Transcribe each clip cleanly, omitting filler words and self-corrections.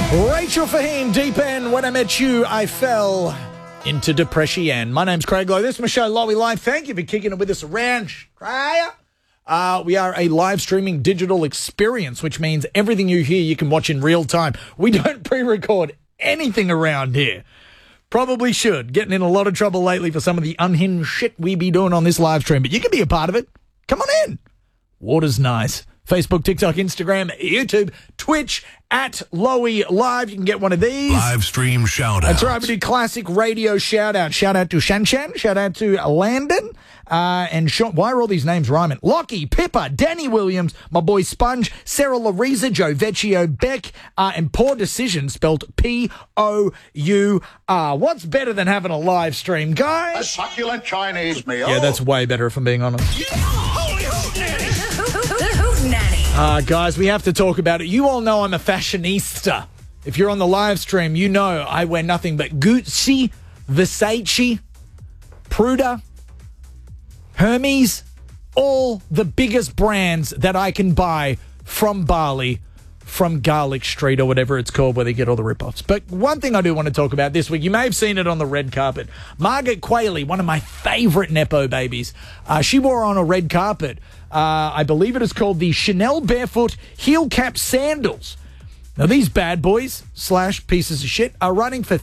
Rachel Fahim, Deep End. When I met you, I fell into depression. My name's Craig Lowe. This is my show, Lowy Live. Thank you for kicking it with us around. We are a live streaming digital experience, which means everything you hear you can watch in real time. We don't pre-record anything around here. Probably should. Getting in a lot of trouble lately for some of the unhinged shit we be doing on this live stream, but you can be a part of it. Come on in. Water's nice. Facebook, TikTok, Instagram, YouTube, Twitch, at Lowy Live. You can get one of these. Live stream shout-outs. That's right. We do classic radio shout-out. Shout-out to Shanshan. Shout-out to Landon. And Sean. Why are all these names rhyming? Lockie, Pippa, Danny Williams, my boy Sponge, Sarah Lariza, Joe Vecchio, Beck, and Poor Decision, spelled P-O-U-R. What's better than having a live stream, guys? A succulent Chinese meal. Yeah, that's way better if I'm being honest. Guys, we have to talk about it. You all know I'm a fashionista. If you're on the live stream, you know I wear nothing but Gucci, Versace, Prada, Hermes, all the biggest brands that I can buy from Bali, from Garlic Street or whatever it's called where they get all the rip-offs. But one thing I do want to talk about this week, you may have seen it on the red carpet. Margaret Qualley, one of my favorite Nepo babies, she wore on a red carpet. I believe it is called the Chanel Barefoot Heel Cap Sandals. Now, these bad boys / pieces of shit are running for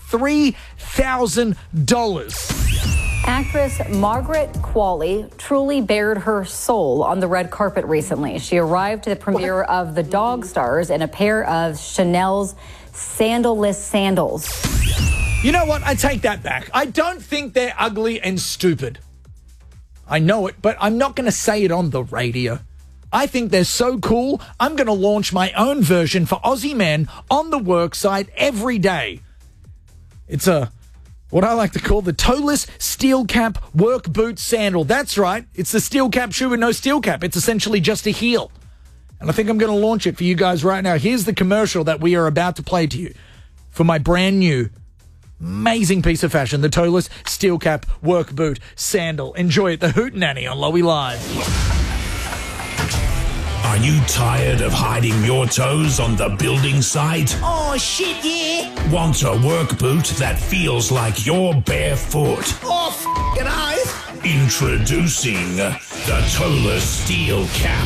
$3,000. Actress Margaret Qualley truly bared her soul on the red carpet recently. She arrived to the premiere of The Dog Stars in a pair of Chanel's sandal-less sandals. You know what? I take that back. I don't think they're ugly and stupid. I know it, but I'm not going to say it on the radio. I think they're so cool, I'm going to launch my own version for Aussie men on the work site every day. It's what I like to call the toeless steel cap work boot sandal. That's right. It's the steel cap shoe with no steel cap. It's essentially just a heel. And I think I'm going to launch it for you guys right now. Here's the commercial that we are about to play to you for my brand new amazing piece of fashion, the toeless steel cap work boot sandal. Enjoy it. The Hootenanny on Lowy Live. Are you tired of hiding your toes on the building site? Oh, shit, yeah. Want a work boot that feels like you're barefoot? Oh, f***ing oath. Introducing the toeless steel cap